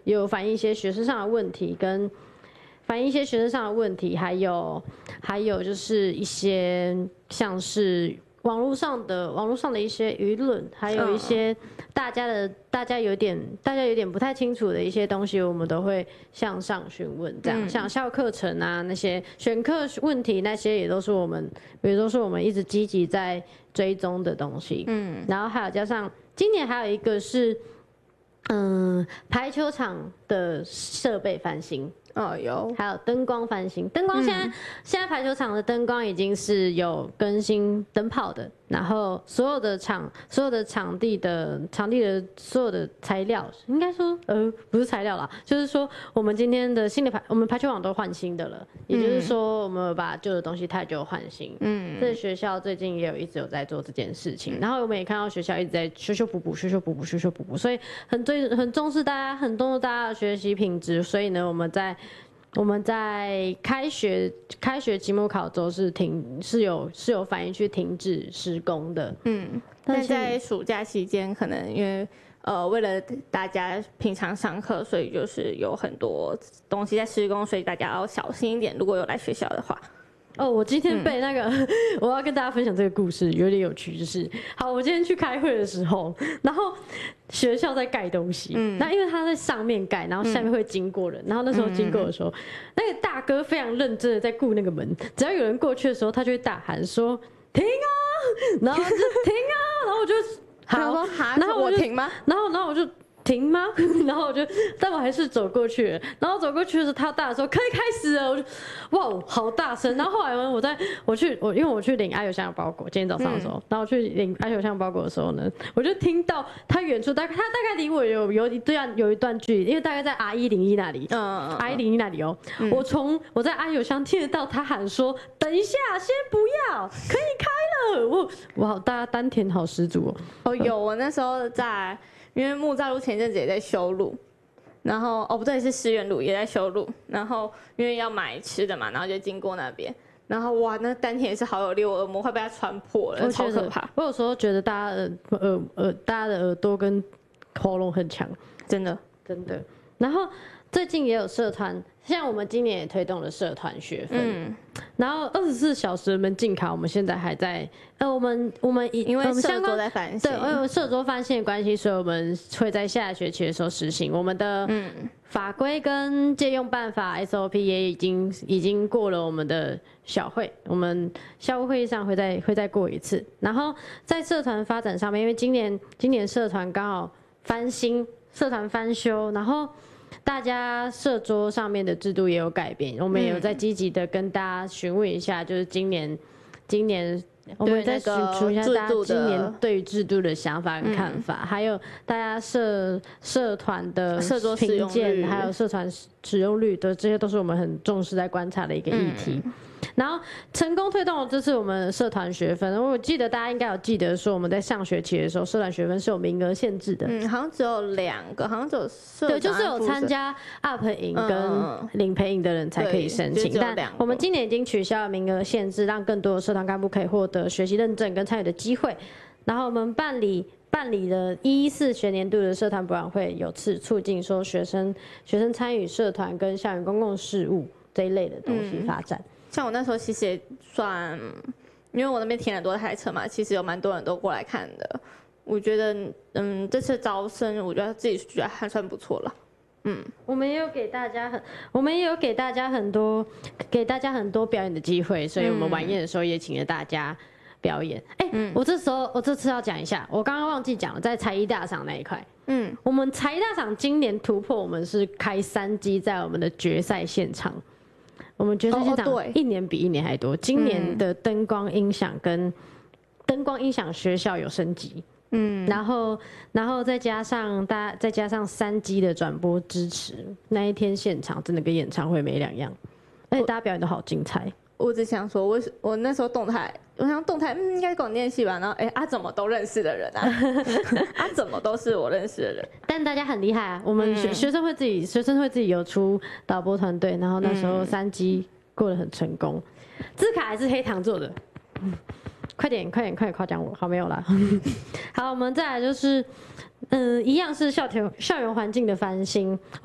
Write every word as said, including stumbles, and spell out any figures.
有反映一些学生上的问题，跟反映一些学生上的问题，还有还有就是一些像是网络上的网络上的一些舆论，还有一些大家的大家有点大家有点不太清楚的一些东西，我们都会向上询问，这样、嗯、像校课程啊那些选课问题那些也都是我们，也都是我们一直积极在追踪的东西。嗯，然后还有加上今年还有一个是，嗯，排球场的设备翻新。 哦，有， 还有灯光翻新，灯光现在、嗯、现在排球场的灯光已经是有更新灯泡的，然后所有的场所有的场地的场地的所有的材料，应该说呃不是材料啦，就是说我们今天的新的排我们排球网都换新的了，也就是说我们把旧的东西太旧换新。嗯，这学校最近也有一直有在做这件事情，然后我们也看到学校一直在修修补补修修补补修修补补，所以很对很重视大家很重视大家的学习品质，所以呢我们在我们在开学开学期末考周是停是有是有反映去停止施工的。嗯， 但在暑假期间，可能因为呃为了大家平常上课，所以就是有很多东西在施工，所以大家要小心一点。如果有来学校的话。 哦，我今天被那个、嗯，我要跟大家分享这个故事，有点有趣。就是，好，我今天去开会的时候，然后学校在盖东西，嗯，那因为他在上面盖，然后下面会经过人，嗯、然后那时候经过的时候，嗯、那个大哥非常认真的在顾那个门，只要有人过去的时候，他就会大喊说停啊，然后就停啊，然后我就好，然后我停吗？ 然后然后我就。停吗？然后我就，但我还是走过去了。然后走过去的时候，他大的时候可以开始了，我就哇，好大声。然后后来呢，我在我去我因为我去领阿友香的包裹，今天早上的时候，嗯、然后我去领阿友香包裹的时候呢，我就听到他远处大概他大概离我有有一段有一段距离，因为大概在 R 一零一那里，嗯 ，R 一零一那里哦。嗯、我从我在阿友香听得到他喊说：“等一下，先不要，可以开了。”我哇，大家丹田好十足哦。 哦，有，我那时候在。因为木栅路前阵子也在修路，然后哦不对，是师园路也在修路，然后因为要买吃的嘛，然后就经过那边，然后哇，那丹田也是好有力，我耳膜快被它穿破了，超可怕。 我有时候觉得大家的耳耳大家的耳朵跟喉咙很强， 真的真的。然后最近也有社团，像我们今年也推动了社团学分，嗯、然后二十四小时门禁卡，我们现在还在，呃，我们我们因为社桌在翻新， 对，因为社桌翻新的关系，所以我们会在下学期的时候实行我们的法规跟借用办法 S O P 也已经已经过了我们的小会，我们校务会议上会再会再过一次。然后在社团发展上面，因为今年今年社团刚好翻新，社团翻修，然后。大家社桌上面的制度也有改变，我们也有在积极的跟大家询问一下，就是今年，今年我们再询问一下大家今年对于制度的想法跟看法，嗯、还有大家社社团的社桌使用率， 还有社团使用率的，这些都是我们很重视在观察的一个议题。嗯然后成功推动了这次我们社团学分，我记得大家应该有记得说我们在上学期的时候，社团学分是有名额限制的， 嗯，好像只有两个，好像只有社对，就是有参加 U P 营跟领培营的人才可以申请，嗯、但我们今年已经取消了名额限制，让更多的社团干部可以获得学习认证跟参与的机会。然后我们办理办理的一一四学年度的社团博览会，有次促进说学生学生参与社团跟校园公共事务这一类的东西发展。嗯像我那时候其实也算，因为我那边停很多台车嘛，其实有蛮多人都过来看的。我觉得，嗯，这次招生，我觉得自己觉得还算不错了。嗯， 我们也有给大家很，我们也有给大家很多，给大家很多表演的机会，所以我们晚宴的时候也请了大家表演。哎、欸，嗯、我这时候我这次要讲一下，我刚刚忘记讲了，在才艺大赏那一块。嗯，我们才艺大赏今年突破，我们是开三机在我们的决赛现场。我们决赛现场一年比一年还多，今年的灯光音响跟灯光音响学校有升级，嗯，然后然后再加上大再加上三 G 的转播支持，那一天现场真的跟演唱会没两样，而且大家表演都好精彩。 我只想说，我我那时候动态，我想动态，嗯，应该广电系吧。然后，哎、欸，啊，怎么都认识的人啊？啊，怎么都是我认识的人？ 但大家很厉害啊！我们学、嗯、学生会自己，学生会自己有出导播团队，然后那时候三 G 过得很成功。字卡还是黑糖做的，嗯、快点，快点，快点夸奖我！好，没有啦。好，我们再来就是，嗯，一样是校园校园环境的翻新。